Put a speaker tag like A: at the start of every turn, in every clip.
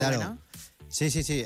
A: Claro.
B: Bueno.
A: Sí.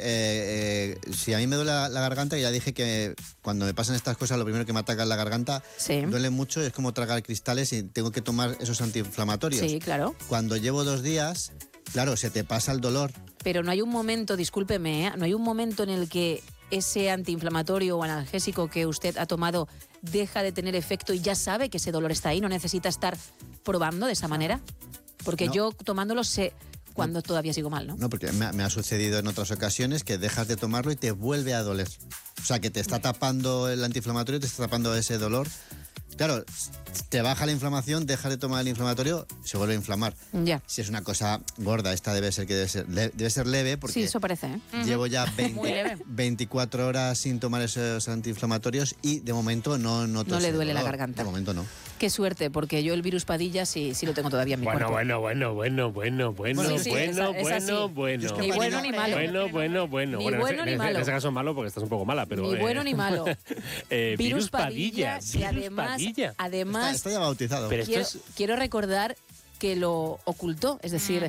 A: Si a mí me duele la garganta, ya dije que cuando me pasan estas cosas, lo primero que me ataca es la garganta.
C: Sí.
A: Duele mucho, es como tragar cristales y tengo que tomar esos antiinflamatorios.
C: Sí, claro.
A: Cuando llevo 2 días, claro, se te pasa el dolor.
C: Pero no hay un momento, discúlpeme, no hay un momento en el que ese antiinflamatorio o analgésico que usted ha tomado deja de tener efecto y ya sabe que ese dolor está ahí, no necesita estar probando de esa manera. Porque
A: No.
C: yo tomándolo sé cuando todavía sigo mal, ¿no?
A: No, porque me ha sucedido en otras ocasiones que dejas de tomarlo y te vuelve a doler. O sea, que te está tapando el antiinflamatorio, te está tapando ese dolor. Claro, te baja la inflamación, dejas de tomar el inflamatorio, se vuelve a inflamar.
C: Ya.
A: Si es una cosa gorda, esta debe ser leve porque
C: Sí, eso parece, ¿eh?
A: llevo ya
B: Muy leve.
A: 24 horas sin tomar esos antiinflamatorios y de momento no noto
C: No le
A: ese
C: duele la
A: dolor.
C: garganta.
A: De momento no.
C: Qué suerte, porque yo el virus Padilla sí lo tengo todavía en mi cuerpo.
D: Bueno.
C: Sí, sí, esa sí. Ni bueno ni malo.
D: Bueno.
C: Ni bueno ni malo.
D: En ese caso malo porque estás un poco mala, pero...
C: Ni bueno ni malo.
D: Virus Padilla.
C: y además
A: Está ya bautizado.
D: Pero esto
C: quiero recordar que lo ocultó, es decir,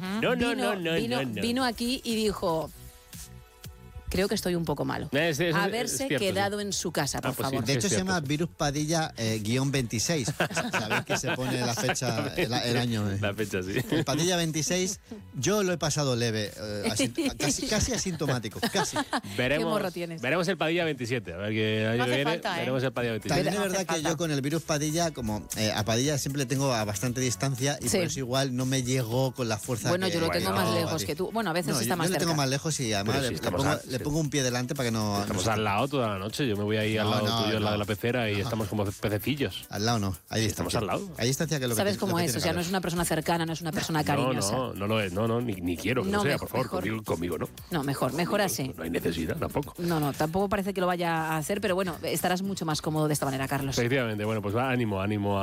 C: vino aquí y dijo: creo que estoy un poco malo. Haberse quedado en su casa, por favor.
A: De hecho,
D: es
A: se llama
D: cierto.
A: Virus Padilla guión 26. Sabéis que se pone la fecha, el año.
D: La fecha, sí.
A: El Padilla 26, yo lo he pasado leve, casi asintomático, casi.
D: Veremos,
C: ¿Qué morro tienes?
D: veremos el Padilla 27. A ver qué año
B: No hace
D: que viene.
B: falta, ¿eh?
D: Veremos el Padilla 27.
A: También es
B: No hace
A: verdad que
B: falta.
A: yo con el virus Padilla, como a Padilla siempre le tengo a bastante distancia y
C: Sí.
A: por eso igual no me llegó con la fuerza
C: Bueno,
A: que...
C: yo lo tengo
D: Bueno,
C: más lejos
A: Padilla.
C: que tú. Bueno, a veces
A: No,
C: está
A: yo
C: más
A: le
C: cerca.
A: tengo más lejos y además
D: Pero si estamos
A: le pongo un pie delante para que no...
D: Estamos al lado toda la noche. Yo me voy ahí al lado tuyo, al lado de la pecera, y estamos como pececillos.
A: Al lado no, hay
D: Estamos
A: distancia.
D: al lado.
A: Hay distancia que es lo que
C: ¿Sabes
A: lo
C: cómo
A: que
C: es?
A: tiene
C: O sea,
A: que
C: no es una persona cercana, no es una persona cariñosa.
D: No lo es. Ni quiero que
C: No,
D: lo sea,
C: mejor-
D: por favor.
C: mejor.
D: Conmigo no.
C: No, mejor así.
D: No hay necesidad tampoco.
C: No, tampoco parece que lo vaya a hacer, pero bueno, estarás mucho más cómodo de esta manera, Carlos.
D: Efectivamente, bueno, pues ánimo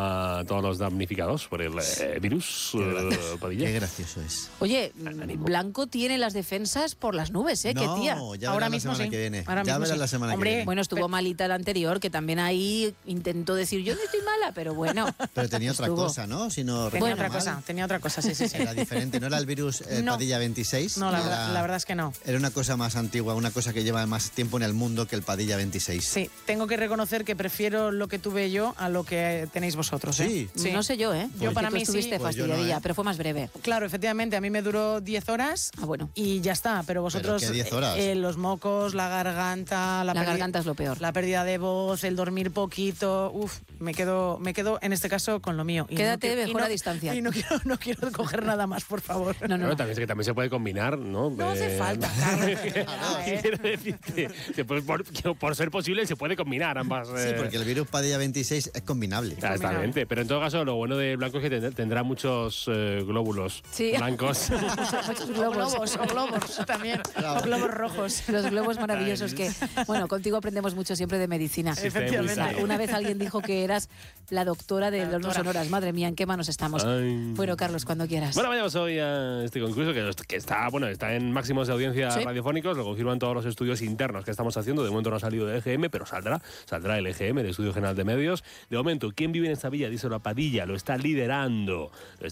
D: a todos los damnificados por el virus Padilla.
A: Qué gracioso es.
C: Oye,
D: Ánimo.
C: Blanco tiene las defensas por las nubes, ¿eh?
A: No,
C: ¡Qué tía!
A: ya
B: Ahora
A: verás
B: mismo
A: la semana
B: sí.
A: que viene.
B: Ahora
A: Ya
B: mismo
A: verás
B: sí.
A: la semana
B: Hombre,
A: que viene.
C: Bueno, estuvo malita la anterior, que también ahí intentó decir, yo no estoy mala, pero bueno.
A: Pero tenía otra
C: estuvo.
A: cosa, ¿no? Si no
B: Tenía
A: recuerdo
B: otra
A: mal.
B: cosa, sí.
A: Era diferente, no era el virus
B: No.
A: Padilla 26.
B: No, la
A: era-
B: verdad es que no.
A: Era una cosa más antigua, una cosa que lleva más tiempo en el mundo que el Padilla 26.
B: Sí, tengo que reconocer que prefiero lo que tuve yo a lo que tenéis vosotros. ¿eh?
A: Sí.
C: No sé yo, ¿eh?
B: Yo
C: Porque
B: para
C: tú
B: mí
C: estuviste
B: sí.
A: Pues yo no,
C: fastidiadilla,
A: ¿eh?
C: pero fue más breve.
B: Claro, efectivamente, a mí me duró 10 horas
C: Ah, bueno.
B: y ya está, pero vosotros...
A: ¿qué 10 horas?
B: Los mocos, la garganta...
C: La garganta es lo peor.
B: La pérdida de voz, el dormir poquito... Me quedo en este caso con lo mío. Y
C: Quédate
B: no qui- y
C: mejor
B: no-
C: a distancia.
B: Y no quiero coger nada más, por favor.
C: No.
D: Bueno, también, es que también se puede combinar, ¿no?
B: No hace falta, Carlos.
D: Quiero decir que por ser posible se puede combinar ambas.
A: Sí, porque el virus Padilla 26 es combinable.
D: Exactamente, pero en todo caso lo bueno de Blanco es que tendrá muchos glóbulos
C: Sí.
D: blancos.
C: Muchos globos.
B: O globos también. O globos rojos.
C: Los globos maravillosos que... Bueno, contigo aprendemos mucho siempre de medicina.
B: Efectivamente.
C: O sea, una vez alguien dijo que eras la doctora de los no sonoras. Madre mía, ¿en qué manos estamos?
D: Ay.
C: Bueno, Carlos, cuando quieras.
D: Bueno, vayamos hoy a este concurso que está en máximos de audiencia
C: Sí.
D: radiofónicos, lo confirman todos los estudios internos que estamos haciendo. De momento no ha salido de EGM, pero saldrá el EGM, el Estudio General de Medios. De momento, ¿quién vive en esta villa? Díselo a Padilla, lo está liderando.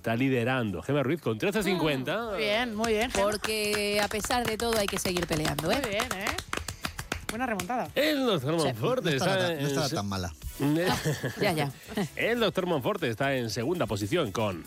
D: Gemma Ruiz con 13.50.
B: Muy bien.
C: Porque a pesar de todo hay que seguir peleando,
B: Muy
C: ¿eh?
B: bien, ¿eh? Buena remontada.
D: El doctor Monforte
A: No estaba tan mala.
C: Ya.
D: El doctor Monforte está en segunda posición con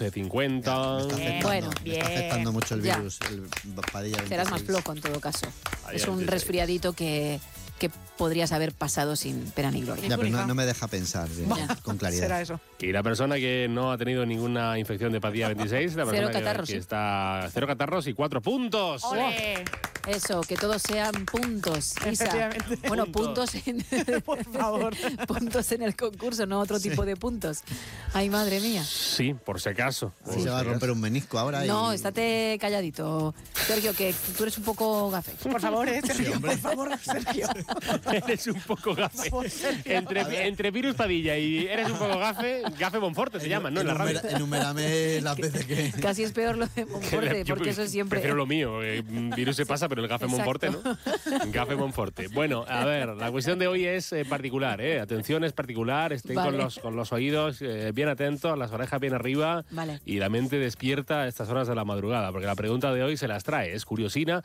D: 11.50.
C: Bueno,
A: Me está afectando mucho el
C: Ya.
A: virus, el Padilla 26.
C: Serás más flojo en todo caso.
D: Ahí
C: Es un
D: antes,
C: resfriadito que podrías haber pasado sin pena ni gloria.
A: Ya, pero no me deja pensar con claridad.
B: Será eso.
D: Y la persona que no ha tenido ninguna infección de Padilla 26, la persona
C: catarros,
D: que
C: sí.
D: está 0 catarros y 4 puntos.
B: ¡Ole!
C: Eso, que todos sean puntos, Isa.
B: Efectivamente.
C: Bueno,
D: Puntos.
B: Por favor.
C: puntos en el concurso, no otro tipo de puntos. Ay, madre mía.
D: Sí, por si acaso.
A: Sí, se va a romper un menisco ahora.
C: No,
A: y...
C: estate calladito. Sergio, que tú eres un poco gafe.
B: Por favor, Sergio, por favor, Sergio.
D: Eres un poco gafe.
B: Por Sergio.
D: Entre virus Padilla y eres un poco gafe, gafe Monforte se llama, ¿no? En la radio.
A: Enumérame las veces que...
C: Casi es peor lo de Monforte,
D: Yo
C: porque eso siempre...
D: Prefiero lo mío. Virus se pasa, pero pero el Café
C: Exacto.
D: Monforte, ¿no? Café Monforte. Bueno, a ver, la cuestión de hoy es particular, ¿eh? Atención, es particular, estén
C: Vale.
D: con los oídos bien atentos, las orejas bien arriba
C: Vale.
D: y la mente despierta a estas horas de la madrugada, porque la pregunta de hoy se las trae, es curiosina,